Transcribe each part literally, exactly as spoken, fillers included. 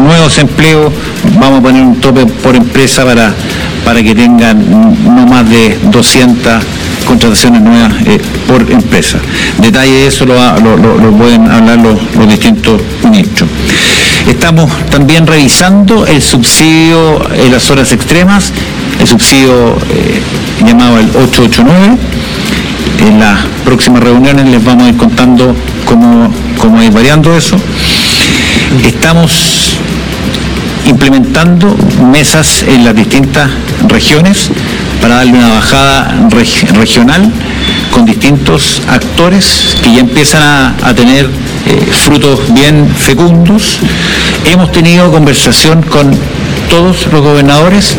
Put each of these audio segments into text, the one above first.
nuevos empleos, vamos a poner un tope por empresa para, para que tengan no más de doscientas contrataciones nuevas eh, por empresa. Detalle de eso lo, lo, lo, lo pueden hablar los, los distintos ministros. Estamos también revisando el subsidio en las horas extremas, el subsidio eh, llamado el ocho ocho nueve. En las próximas reuniones les vamos a ir contando cómo, cómo ir variando eso. Estamos implementando mesas en las distintas regiones para darle una bajada reg- regional con distintos actores que ya empiezan a, a tener eh, frutos bien fecundos. Hemos tenido conversación con todos los gobernadores.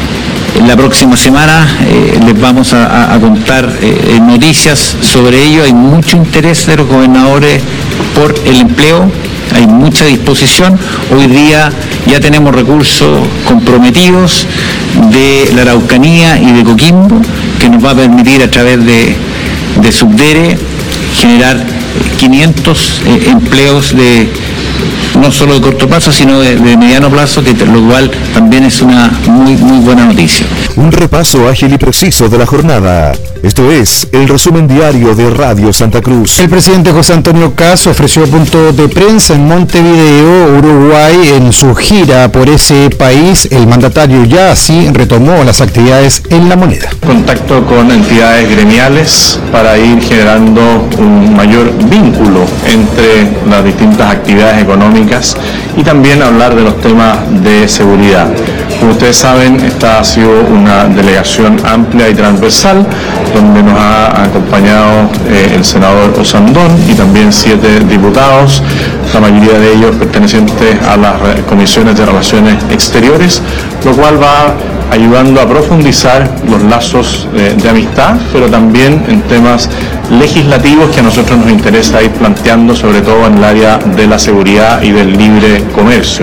La próxima semana eh, les vamos a, a, a contar eh, noticias sobre ello. Hay mucho interés de los gobernadores por el empleo, hay mucha disposición. Hoy día ya tenemos recursos comprometidos de la Araucanía y de Coquimbo, que nos va a permitir a través de, de Subdere generar quinientos eh, empleos de no solo de corto plazo, sino de, de mediano plazo, que lo cual también es una muy, muy buena noticia. Un repaso ágil y preciso de la jornada. Esto es el resumen diario de Radio Santa Cruz. El presidente José Antonio Kast ofreció punto de prensa en Montevideo, Uruguay, en su gira por ese país. El mandatario ya así retomó las actividades en la moneda. Contacto con entidades gremiales para ir generando un mayor vínculo entre las distintas actividades económicas y también hablar de los temas de seguridad. Como ustedes saben, esta ha sido una delegación amplia y transversal, donde nos ha acompañado eh, el senador Osandón y también siete diputados, la mayoría de ellos pertenecientes a las comisiones de Relaciones Exteriores, lo cual va ayudando a profundizar los lazos eh, de amistad, pero también en temas legislativos que a nosotros nos interesa ir planteando, sobre todo en el área de la seguridad y del libre comercio.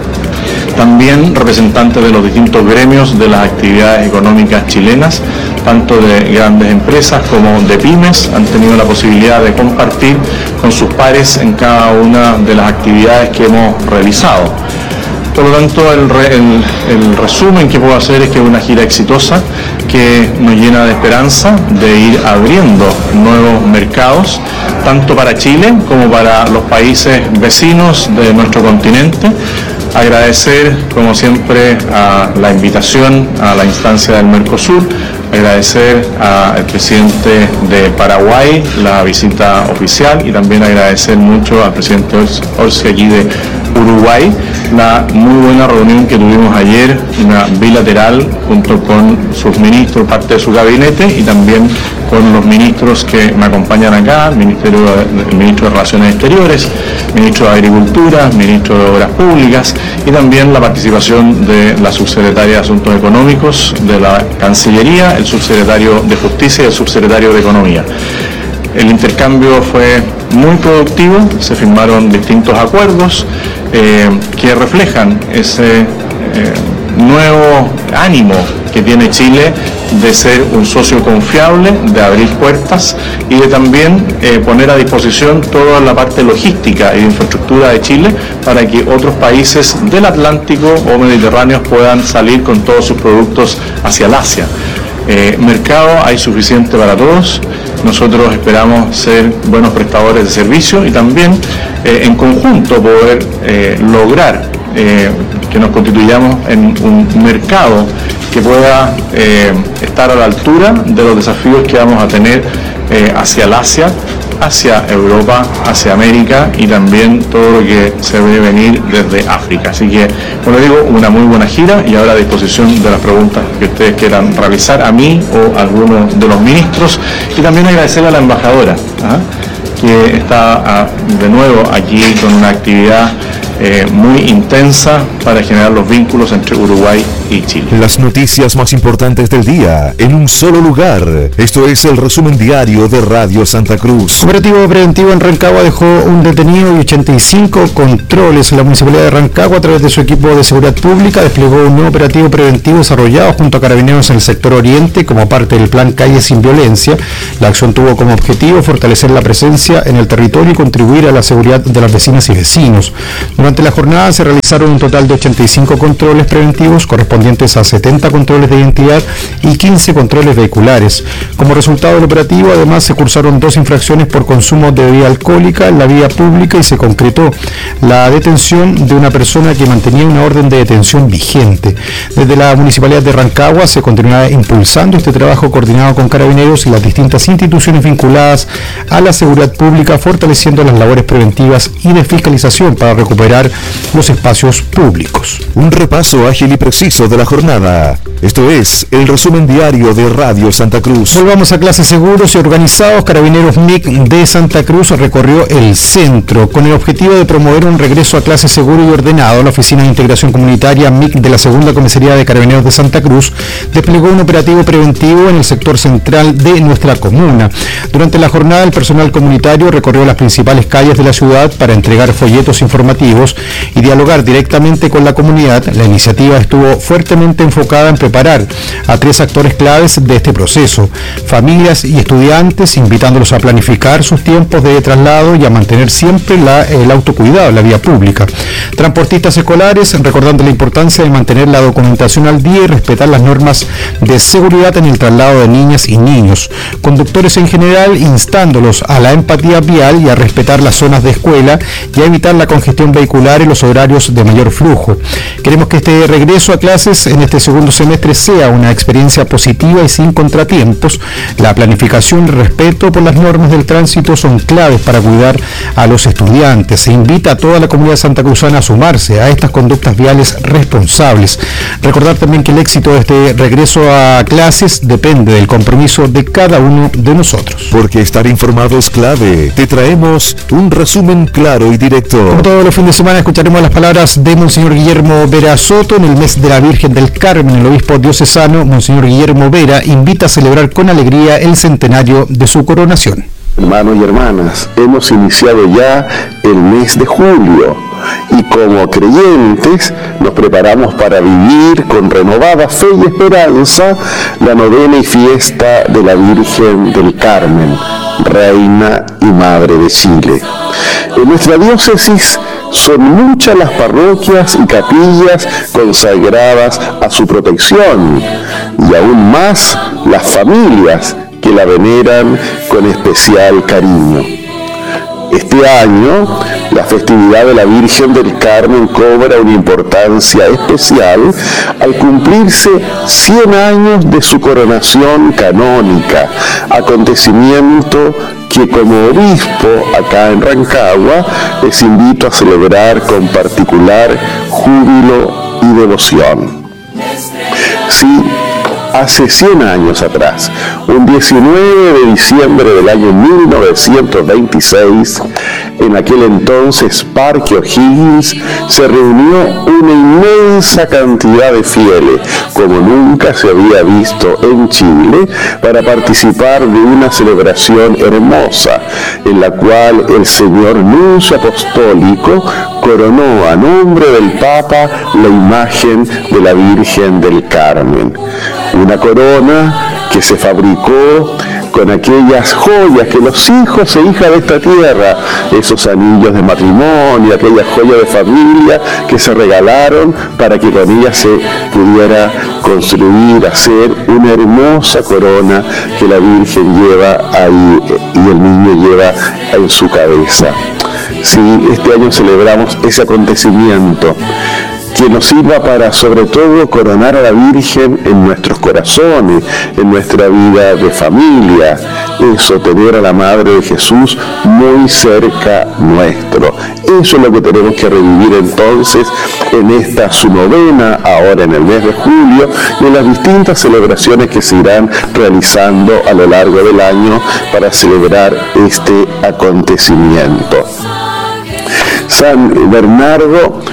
También representantes de los distintos gremios de las actividades económicas chilenas, tanto de grandes empresas como de pymes, han tenido la posibilidad de compartir con sus pares en cada una de las actividades que hemos realizado. Por lo tanto, el, re, el, el resumen que puedo hacer es que es una gira exitosa que nos llena de esperanza de ir abriendo nuevos mercados, tanto para Chile como para los países vecinos de nuestro continente. Agradecer, como siempre, a la invitación a la instancia del Mercosur, agradecer al presidente de Paraguay la visita oficial y también agradecer mucho al presidente Orsi aquí de Uruguay la muy buena reunión que tuvimos ayer, una bilateral junto con sus ministros, parte de su gabinete y también con los ministros que me acompañan acá, el, Ministerio de, el ministro de Relaciones Exteriores, ministro de Agricultura, ministro de Obras Públicas y también la participación de la subsecretaria de Asuntos Económicos de la Cancillería, el subsecretario de Justicia y el subsecretario de Economía. El intercambio fue muy productivo, se firmaron distintos acuerdos eh, que reflejan ese eh, nuevo ánimo que tiene Chile de ser un socio confiable, de abrir puertas y de también eh, poner a disposición toda la parte logística y de infraestructura de Chile para que otros países del Atlántico o Mediterráneo puedan salir con todos sus productos hacia el Asia. Eh, mercado hay suficiente para todos. Nosotros esperamos ser buenos prestadores de servicio y también eh, en conjunto poder eh, lograr eh, que nos constituyamos en un mercado que pueda eh, estar a la altura de los desafíos que vamos a tener eh, hacia el Asia, hacia Europa, hacia América y también todo lo que se ve venir desde África. Así que, como digo, una muy buena gira y ahora a disposición de las preguntas que ustedes quieran realizar a mí o a alguno de los ministros y también agradecer a la embajadora, ¿ah? que está ah, de nuevo aquí con una actividad eh, muy intensa para generar los vínculos entre Uruguay y Chile. Las noticias más importantes del día en un solo lugar. Esto es el resumen diario de Radio Santa Cruz. Operativo preventivo en Rancagua dejó un detenido y ochenta y cinco controles. La Municipalidad de Rancagua, a través de su equipo de seguridad pública, desplegó un nuevo operativo preventivo desarrollado junto a Carabineros en el sector oriente como parte del plan Calle Sin Violencia. La acción tuvo como objetivo fortalecer la presencia en el territorio y contribuir a la seguridad de las vecinas y vecinos. Durante Durante la jornada se realizaron un total de ochenta y cinco controles preventivos correspondientes a setenta controles de identidad y quince controles vehiculares. Como resultado del operativo, además, se cursaron dos infracciones por consumo de bebida alcohólica en la vía pública y se concretó la detención de una persona que mantenía una orden de detención vigente. Desde la Municipalidad de Rancagua se continuará impulsando este trabajo coordinado con Carabineros y las distintas instituciones vinculadas a la seguridad pública, fortaleciendo las labores preventivas y de fiscalización para recuperar los espacios públicos. Un repaso ágil y preciso de la jornada. Esto es el resumen diario de Radio Santa Cruz. Volvamos a clases seguros y organizados. Carabineros M I C de Santa Cruz recorrió el centro con el objetivo de promover un regreso a clases seguro y ordenado. La Oficina de Integración Comunitaria M I C de la Segunda Comisaría de Carabineros de Santa Cruz desplegó un operativo preventivo en el sector central de nuestra comuna. Durante la jornada, el personal comunitario recorrió las principales calles de la ciudad para entregar folletos informativos y dialogar directamente con la comunidad. La iniciativa estuvo fuertemente enfocada en preparar a tres actores claves de este proceso: familias y estudiantes, invitándolos a planificar sus tiempos de traslado y a mantener siempre la, el autocuidado en la vía pública; transportistas escolares, recordando la importancia de mantener la documentación al día y respetar las normas de seguridad en el traslado de niñas y niños; conductores en general, instándolos a la empatía vial y a respetar las zonas de escuela y a evitar la congestión vehicular en los horarios de mayor flujo. Queremos que este regreso a clases en este segundo semestre sea una experiencia positiva y sin contratiempos. La planificación y respeto por las normas del tránsito son claves para cuidar a los estudiantes. Se invita a toda la comunidad santacruzana a sumarse a estas conductas viales responsables. Recordar también que el éxito de este regreso a clases depende del compromiso de cada uno de nosotros. Porque estar informado es clave. Te traemos un resumen claro y directo. Como todos los fines de semana, escucharemos las palabras de Monseñor Guillermo Vera Soto. En el mes de la Virgen del Carmen, el obispo diocesano, Monseñor Guillermo Vera, invita a celebrar con alegría el centenario de su coronación. Hermanos y hermanas, hemos iniciado ya el mes de julio y como creyentes nos preparamos para vivir con renovada fe y esperanza la novena y fiesta de la Virgen del Carmen, Reina y Madre de Chile. En nuestra diócesis son muchas las parroquias y capillas consagradas a su protección y aún más las familias que la veneran con especial cariño. Este año, la festividad de la Virgen del Carmen cobra una importancia especial al cumplirse cien años de su coronación canónica, acontecimiento que como obispo acá en Rancagua les invito a celebrar con particular júbilo y devoción. Sí, hace cien años atrás, un diecinueve de diciembre del año mil novecientos veintiséis, en aquel entonces Parque O'Higgins, se reunió una inmensa cantidad de fieles, como nunca se había visto en Chile, para participar de una celebración hermosa, en la cual el señor nuncio apostólico coronó a nombre del Papa la imagen de la Virgen del Carmen. Una corona que se fabricó con aquellas joyas que los hijos e hijas de esta tierra, esos anillos de matrimonio, aquellas joyas de familia que se regalaron para que con ellas se pudiera construir, hacer una hermosa corona que la Virgen lleva ahí y el niño lleva en su cabeza. Sí, este año celebramos ese acontecimiento que nos sirva para, sobre todo, coronar a la Virgen en nuestros corazones, en nuestra vida de familia. Eso, tener a la Madre de Jesús muy cerca nuestro. Eso es lo que tenemos que revivir entonces en esta su novena, ahora en el mes de julio, y en las distintas celebraciones que se irán realizando a lo largo del año para celebrar este acontecimiento. San Bernardo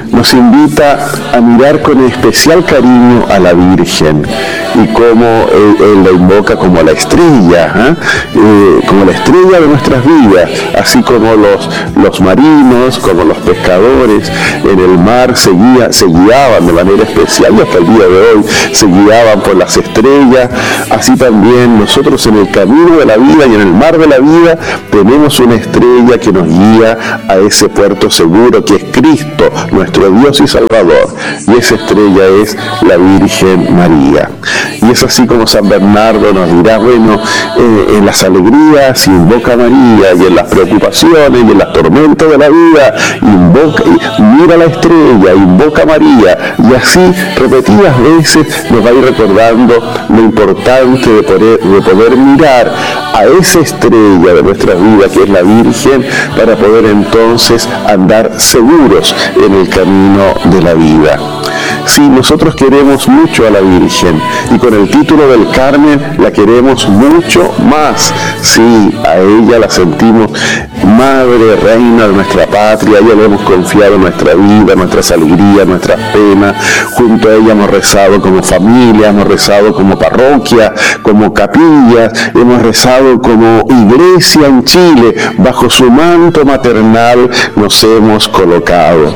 nos invita a mirar con especial cariño a la Virgen y cómo él, él la invoca como la estrella, ¿eh? Eh, como la estrella de nuestras vidas, así como los, los marinos, como los pescadores en el mar se, guía, se guiaban de manera especial y hasta el día de hoy se guiaban por las estrellas, así también nosotros en el camino de la vida y en el mar de la vida tenemos una estrella que nos guía a ese puerto seguro que es Cristo, nuestro Dios y Salvador, y esa estrella es la Virgen María. Y es así como San Bernardo nos dirá, bueno, eh, en las alegrías invoca a María, y en las preocupaciones y en las tormentas de la vida invoca, mira la estrella, invoca a María, y así repetidas veces nos va a ir recordando lo importante de poder, de poder mirar a esa estrella de nuestra vida que es la Virgen, para poder entonces andar seguros en el camino de la vida. Sí, nosotros queremos mucho a la Virgen y con el título del Carmen la queremos mucho más. Sí, a ella la sentimos madre, reina de nuestra patria, a ella le hemos confiado nuestra vida, nuestras alegrías, nuestras penas. Junto a ella hemos rezado como familia, hemos rezado como parroquia, como capillas, hemos rezado como iglesia en Chile. Bajo su manto maternal nos hemos colocado.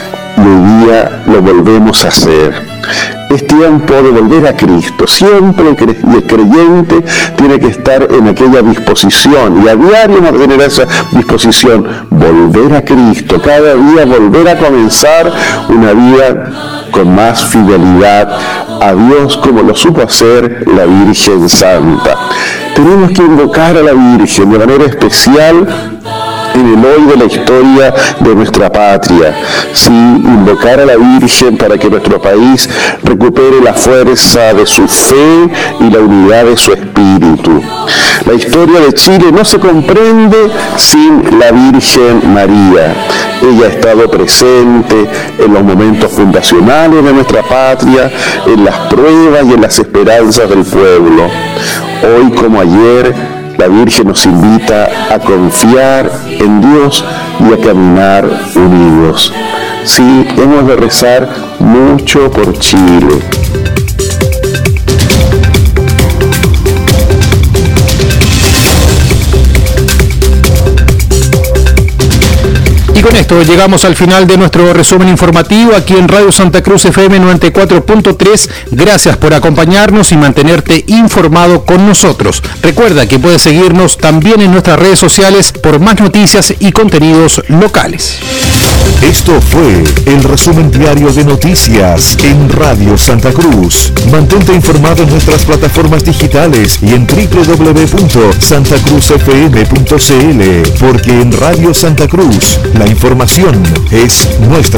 Y hoy día lo volvemos a hacer. Es tiempo de volver a Cristo. Siempre el creyente tiene que estar en aquella disposición, y a diario hemos de tener esa disposición, volver a Cristo, cada día volver a comenzar una vida con más fidelidad a Dios, como lo supo hacer la Virgen Santa. Tenemos que invocar a la Virgen de manera especial en el hoy de la historia de nuestra patria. Sí, invocar a la Virgen para que nuestro país recupere la fuerza de su fe y la unidad de su espíritu. La historia de Chile no se comprende sin la Virgen María. Ella ha estado presente en los momentos fundacionales de nuestra patria, en las pruebas y en las esperanzas del pueblo. Hoy como ayer, la Virgen nos invita a confiar en Dios y a caminar unidos. Sí, hemos de rezar mucho por Chile. Y con esto llegamos al final de nuestro resumen informativo aquí en Radio Santa Cruz F M noventa y cuatro punto tres. Gracias por acompañarnos y mantenerte informado con nosotros. Recuerda que puedes seguirnos también en nuestras redes sociales por más noticias y contenidos locales. Esto fue el resumen diario de noticias en Radio Santa Cruz. Mantente informado en nuestras plataformas digitales y en doble u doble u doble u punto santa cruz f m punto c l, porque en Radio Santa Cruz la información es nuestra.